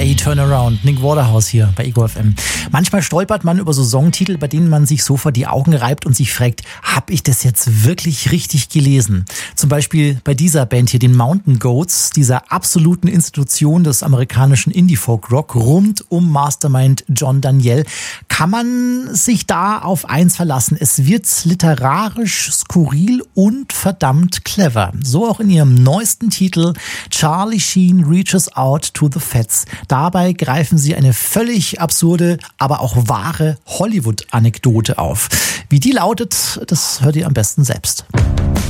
Hey, Turn Around, Nick Waterhouse hier bei Ego FM. Manchmal stolpert man über so Songtitel, bei denen man sich so vor die Augen reibt und sich fragt, hab ich das jetzt wirklich richtig gelesen? Zum Beispiel bei dieser Band hier, den Mountain Goats, dieser absoluten Institution des amerikanischen Indie-Folk-Rock rund um Mastermind John Daniel. Kann man sich da auf eins verlassen? Es wird literarisch skurril und verdammt clever. So auch in ihrem neuesten Titel Charlie Sheen Reaches Out to the Feds. Dabei greifen sie eine völlig absurde, aber auch wahre Hollywood-Anekdote auf. Wie die lautet, das hört ihr am besten selbst.